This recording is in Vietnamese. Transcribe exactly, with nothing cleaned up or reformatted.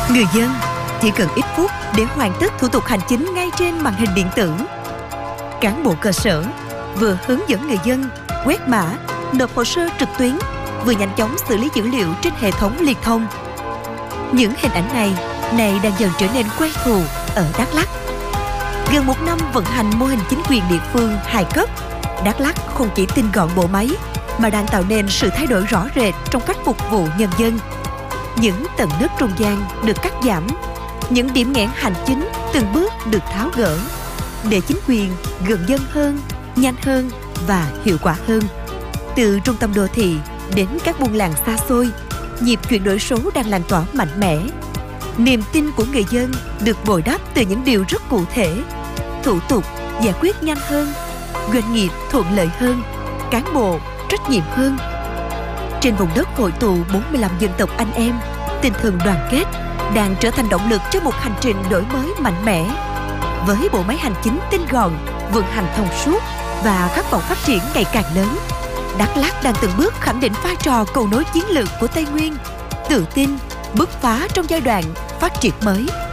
Người dân chỉ cần ít phút để hoàn tất thủ tục hành chính ngay trên màn hình điện tử. Cán bộ cơ sở vừa hướng dẫn người dân quét mã, nộp hồ sơ trực tuyến, vừa nhanh chóng xử lý dữ liệu trên hệ thống liên thông. Những hình ảnh này này đang dần trở nên quen thuộc ở Đắk Lắk. Gần một năm vận hành mô hình chính quyền địa phương hai cấp, Đắk Lắk không chỉ tinh gọn bộ máy mà đang tạo nên sự thay đổi rõ rệt trong cách phục vụ nhân dân. Những tầng nấc trung gian được cắt giảm, những điểm nghẽn hành chính từng bước được tháo gỡ để chính quyền gần dân hơn, nhanh hơn và hiệu quả hơn. Từ trung tâm đô thị đến các buôn làng xa xôi, nhịp chuyển đổi số đang lan tỏa mạnh mẽ. Niềm tin của người dân được bồi đắp từ những điều rất cụ thể. Thủ tục giải quyết nhanh hơn, doanh nghiệp thuận lợi hơn, cán bộ trách nhiệm hơn. Trên vùng đất hội tụ bốn mươi lăm dân tộc anh em, tinh thần đoàn kết đang trở thành động lực cho một hành trình đổi mới mạnh mẽ. Với bộ máy hành chính tinh gọn, vận hành thông suốt và khát vọng phát triển ngày càng lớn, Đắk Lắk đang từng bước khẳng định vai trò cầu nối chiến lược của Tây Nguyên, tự tin bứt phá trong giai đoạn phát triển mới.